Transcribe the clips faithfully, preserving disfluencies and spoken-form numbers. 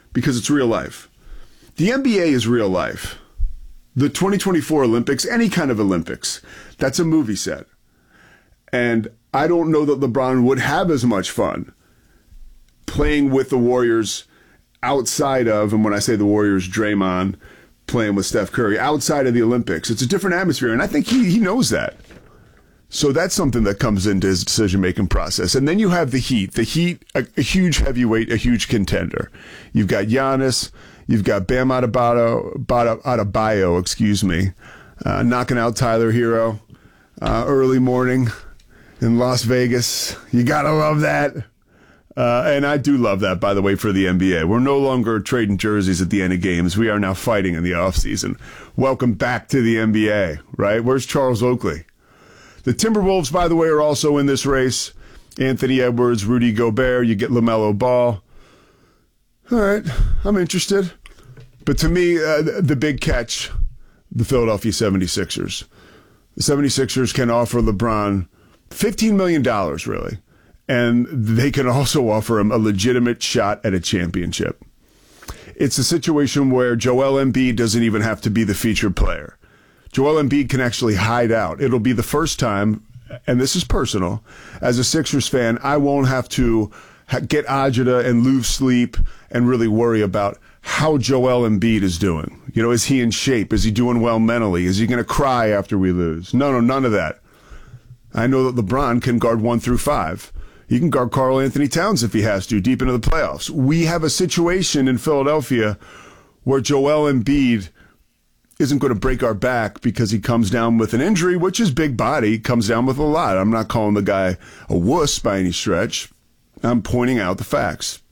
because it's real life. The N B A is real life. The twenty twenty-four Olympics, any kind of Olympics, that's a movie set. And I don't know that LeBron would have as much fun playing with the Warriors outside of, and when I say the Warriors, Draymond playing with Steph Curry, outside of the Olympics. It's a different atmosphere, and I think he, he knows that. So that's something that comes into his decision-making process. And then you have the Heat. The Heat, a, a huge heavyweight, a huge contender. You've got Giannis. You've got Bam Adebayo, Adebayo excuse me, uh, knocking out Tyler Hero uh, early morning in Las Vegas. You got to love that. Uh, and I do love that, by the way, for the N B A. We're no longer trading jerseys at the end of games. We are now fighting in the offseason. Welcome back to the N B A, right? Where's Charles Oakley? The Timberwolves, by the way, are also in this race. Anthony Edwards, Rudy Gobert, you get LaMelo Ball. All right, I'm interested. But to me, uh, the big catch, the Philadelphia seventy-sixers. The seventy-sixers can offer LeBron fifteen million dollars, really. And they can also offer him a legitimate shot at a championship. It's a situation where Joel Embiid doesn't even have to be the featured player. Joel Embiid can actually hide out. It'll be the first time, and this is personal, as a Sixers fan, I won't have to ha- get agita and lose sleep and really worry about how Joel Embiid is doing. You know, is he in shape? Is he doing well mentally? Is he going to cry after we lose? No, no, none of that. I know that LeBron can guard one through five. He can guard Karl Anthony Towns if he has to, deep into the playoffs. We have a situation in Philadelphia where Joel Embiid isn't going to break our back because he comes down with an injury, which is big body, comes down with a lot. I'm not calling the guy a wuss by any stretch. I'm pointing out the facts.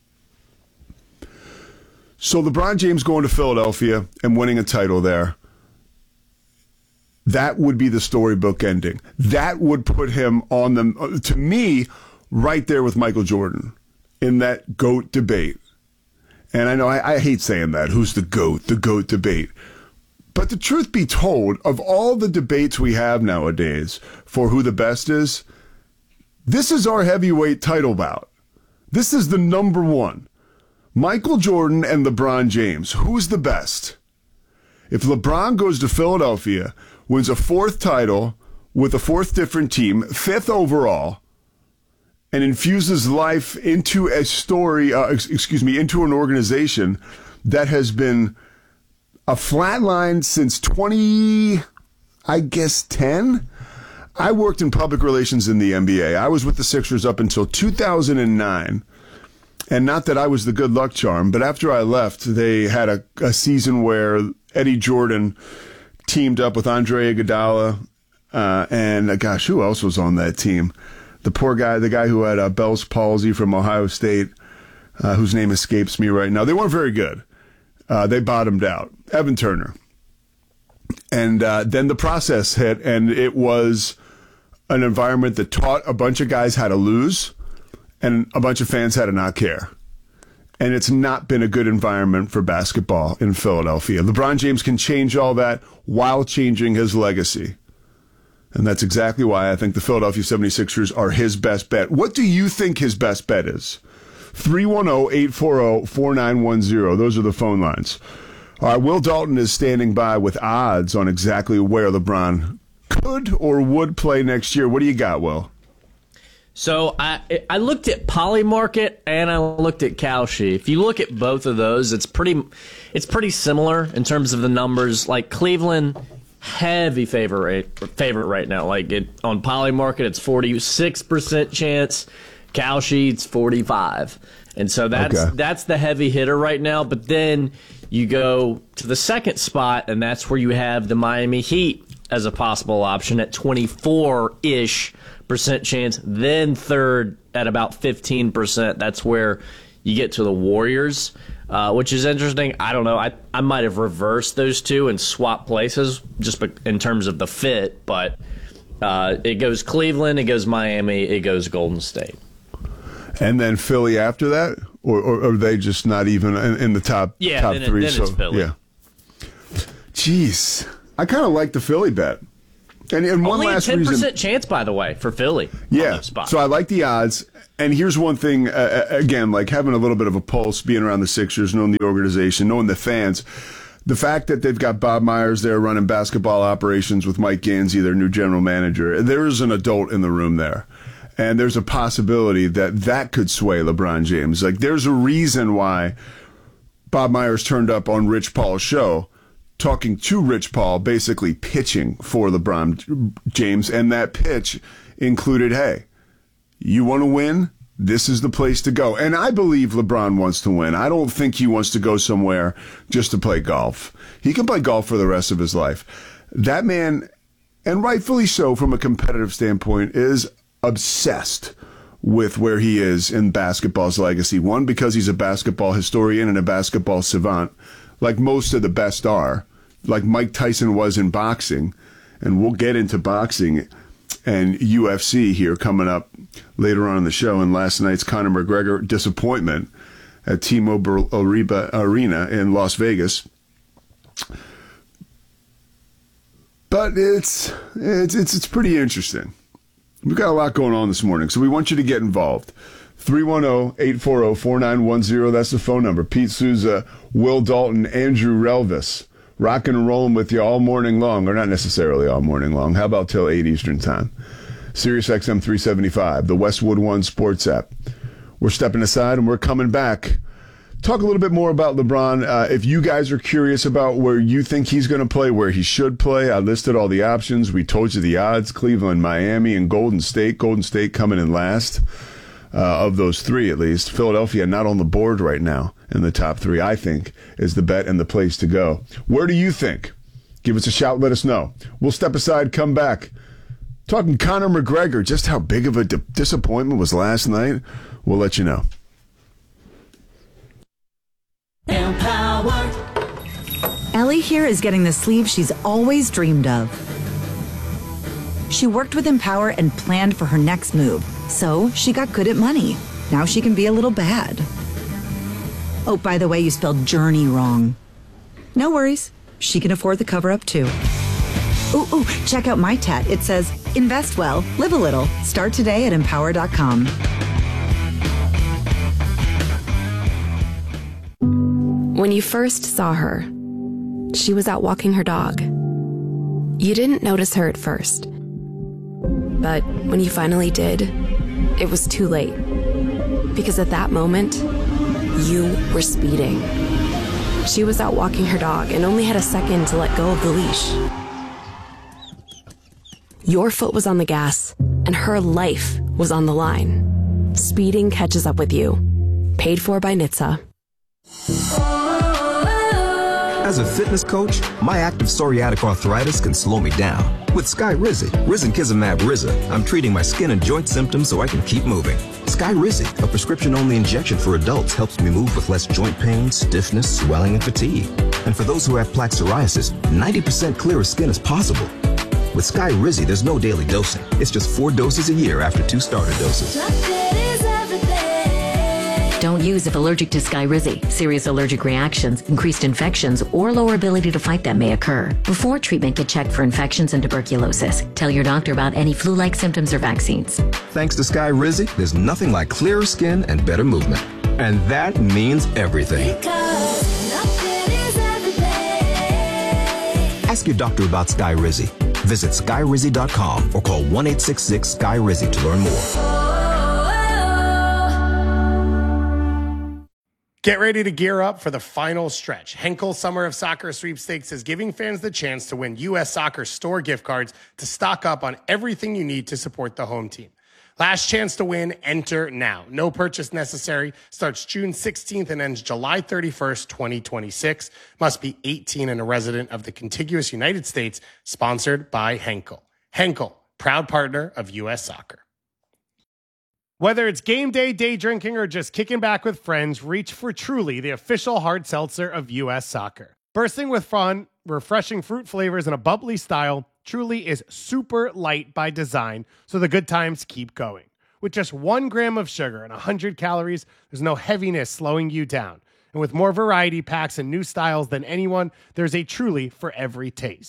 So LeBron James going to Philadelphia and winning a title there, that would be the storybook ending. That would put him on the, to me, right there with Michael Jordan in that GOAT debate. And I know I, I hate saying that. Who's the GOAT? The GOAT debate. But the truth be told, of all the debates we have nowadays for who the best is, this is our heavyweight title bout. This is the number one. Michael Jordan and LeBron James. Who's the best? If LeBron goes to Philadelphia, wins a fourth title with a fourth different team, fifth overall, and infuses life into a story, uh, excuse me, into an organization that has been a flat line since twenty, I guess, ten. I worked in public relations in the N B A. I was with the Sixers up until two thousand nine. And not that I was the good luck charm, but after I left, they had a, a season where Eddie Jordan teamed up with Andre Iguodala, uh, and uh, gosh, who else was on that team? The poor guy, the guy who had uh, Bell's palsy from Ohio State, uh, whose name escapes me right now. They weren't very good. Uh, they bottomed out. Evan Turner. And uh, then the process hit, and it was an environment that taught a bunch of guys how to lose and a bunch of fans how to not care. And it's not been a good environment for basketball in Philadelphia. LeBron James can change all that while changing his legacy. And that's exactly why I think the Philadelphia seventy-sixers are his best bet. What do you think his best bet is? three one zero, eight four zero, four nine one zero. Those are the phone lines. All right, Will Dalton is standing by with odds on exactly where LeBron could or would play next year. What do you got, Will? So I I looked at Polymarket and I looked at Kalshi. If you look at both of those, it's pretty it's pretty similar in terms of the numbers. Like Cleveland, heavy favorite favorite right now. Like it on Polymarket, it's forty-six percent chance. Kalshi, it's forty-five. And so that's okay. That's the heavy hitter right now. But then you go to the second spot, and that's where you have the Miami Heat as a possible option at twenty-four-ish percent chance. Then third at about fifteen percent. That's where you get to the Warriors, uh, which is interesting. I don't know. I, I might have reversed those two and swapped places just in terms of the fit. But uh, it goes Cleveland, it goes Miami, it goes Golden State. And then Philly after that? Or, or, or are they just not even in, in the top, yeah, top then three? It, then so, it's Philly. Yeah. Jeez. I kind of like the Philly bet. And, and one Only last a ten percent reason, chance, by the way, for Philly. yeah. So I like the odds. And here's one thing, uh, again, like having a little bit of a pulse, being around the Sixers, knowing the organization, knowing the fans. The fact that they've got Bob Myers there running basketball operations with Mike Gansey, their new general manager, there is an adult in the room there. And there's a possibility that that could sway LeBron James. Like, there's a reason why Bob Myers turned up on Rich Paul's show, talking to Rich Paul, basically pitching for LeBron James. And that pitch included, hey, you want to win? This is the place to go. And I believe LeBron wants to win. I don't think he wants to go somewhere just to play golf. He can play golf for the rest of his life. That man, and rightfully so from a competitive standpoint, is obsessed with where he is in basketball's legacy. One, because he's a basketball historian and a basketball savant, like most of the best are, like Mike Tyson was in boxing. And we'll get into boxing and U F C here coming up later on in the show. And last night's Conor McGregor disappointment at T-Mobile Arena in Las Vegas. But it's it's it's it's pretty interesting. We've got a lot going on this morning, so we want you to get involved. three one zero, eight four zero, four nine one zero, that's the phone number. Pete Souza, Will Dalton, Andrew Relvis, rocking and rolling with you all morning long, or not necessarily all morning long. How about till eight Eastern time? Sirius X M three seventy-five, the Westwood One Sports app. We're stepping aside and we're coming back. Talk a little bit more about LeBron. Uh, if you guys are curious about where you think he's going to play, where he should play, I listed all the options. We told you the odds: Cleveland, Miami, and Golden State. Golden State coming in last uh, of those three, at least. Philadelphia not on the board right now in the top three, I think, is the bet and the place to go. Where do you think? Give us a shout. Let us know. We'll step aside, come back. Talking Conor McGregor, just how big of a di- disappointment was last night. We'll let you know. Empowered. Ellie here is getting the sleeve she's always dreamed of. She worked with Empower and planned for her next move, so she got good at money. Now she can be a little bad. Oh, by the way, you spelled journey wrong. No worries. She can afford the cover-up, too. Ooh, ooh, check out my tat. It says, invest well, live a little. Start today at empower dot com. When you first saw her, she was out walking her dog. You didn't notice her at first. But when you finally did, it was too late. Because at that moment, you were speeding. She was out walking her dog and only had a second to let go of the leash. Your foot was on the gas, and her life was on the line. Speeding catches up with you. Paid for by N H T S A. As a fitness coach, my active psoriatic arthritis can slow me down. With Skyrizi, Risankizumab Riza, I'm treating my skin and joint symptoms so I can keep moving. Skyrizi, a prescription-only injection for adults, helps me move with less joint pain, stiffness, swelling, and fatigue. And for those who have plaque psoriasis, ninety percent clearer skin is possible. With Skyrizi, there's no daily dosing. It's just four doses a year after two starter doses. Don't use if allergic to Skyrizi. Serious allergic reactions, increased infections, or lower ability to fight them may occur. Before treatment, get checked for infections and tuberculosis. Tell your doctor about any flu-like symptoms or vaccines. Thanks to Skyrizi, there's nothing like clearer skin and better movement. And that means everything. Ask your doctor about Skyrizi. Visit Skyrizi dot com or call one eight six six Sky Rizi to learn more. Get ready to gear up for the final stretch. Henkel Summer of Soccer Sweepstakes is giving fans the chance to win U S Soccer store gift cards to stock up on everything you need to support the home team. Last chance to win, enter now. No purchase necessary. Starts June sixteenth and ends July thirty-first, twenty twenty-six. Must be eighteen and a resident of the contiguous United States. Sponsored by Henkel. Henkel, proud partner of U S Soccer. Whether it's game day, day drinking, or just kicking back with friends, reach for Truly, the official hard seltzer of U S Soccer. Bursting with fun, refreshing fruit flavors, and a bubbly style, Truly is super light by design, so the good times keep going. With just one gram of sugar and one hundred calories, there's no heaviness slowing you down. And with more variety packs and new styles than anyone, there's a Truly for every taste.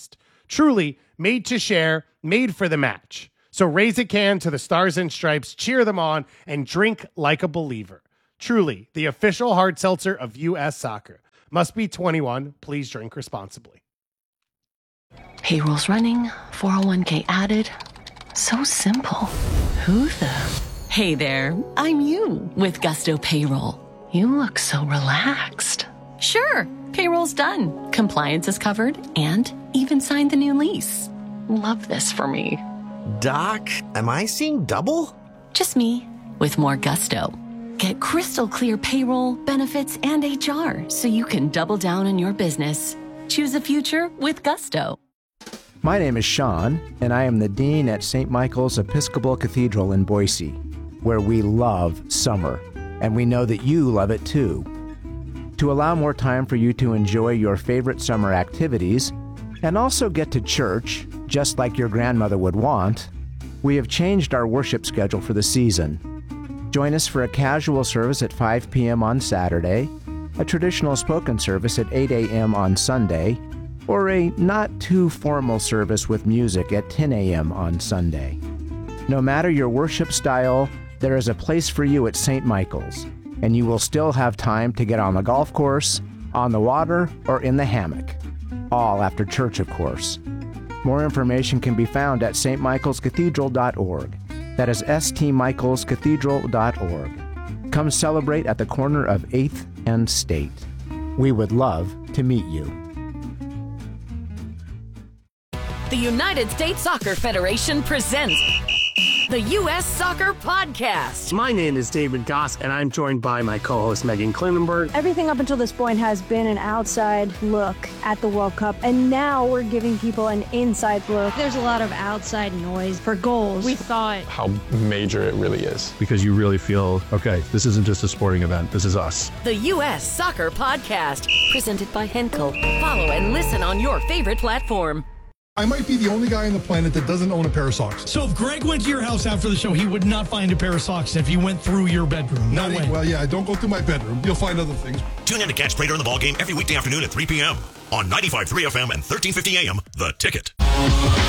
Truly, made to share, made for the match. So raise a can to the Stars and Stripes, cheer them on, and drink like a believer. Truly, the official hard seltzer of U S Soccer. Must be twenty-one. Please drink responsibly. Payroll's running, four oh one k added. So simple. Who the? Hey there, I'm you with Gusto Payroll. You look so relaxed. Sure, payroll's done. Compliance is covered and even signed the new lease. Love this for me. Doc, am I seeing double? Just me with more gusto. Get crystal clear payroll, benefits, and H R so you can double down on your business. Choose a future with Gusto. My name is Sean, and I am the Dean at Saint Michael's Episcopal Cathedral in Boise, where we love summer, and we know that you love it too. To allow more time for you to enjoy your favorite summer activities, and also get to church, just like your grandmother would want, we have changed our worship schedule for the season. Join us for a casual service at five p.m. on Saturday, a traditional spoken service at eight a.m. on Sunday, or a not-too-formal service with music at ten a.m. on Sunday. No matter your worship style, there is a place for you at Saint Michael's, and you will still have time to get on the golf course, on the water, or in the hammock. All after church, of course. More information can be found at s t michaels cathedral dot org. That is s t michaels cathedral dot org. Come celebrate at the corner of eighth and State. We would love to meet you. The United States Soccer Federation presents the U S Soccer Podcast. My name is David Goss, and I'm joined by my co-host Megan Klinenberg. Everything up until this point has been an outside look at the World Cup, and now we're giving people an inside look. There's a lot of outside noise for goals. We thought how major it really is. Because you really feel, okay, this isn't just a sporting event, this is us. The U S Soccer Podcast, presented by Henkel. Follow and listen on your favorite platform. I might be the only guy on the planet that doesn't own a pair of socks. So if Greg went to your house after the show, he would not find a pair of socks if he went through your bedroom. No way. Well, yeah, don't go through my bedroom. You'll find other things. Tune in to catch Prater in the Ballgame every weekday afternoon at three p.m. on ninety-five point three F M and thirteen fifty A M, The Ticket.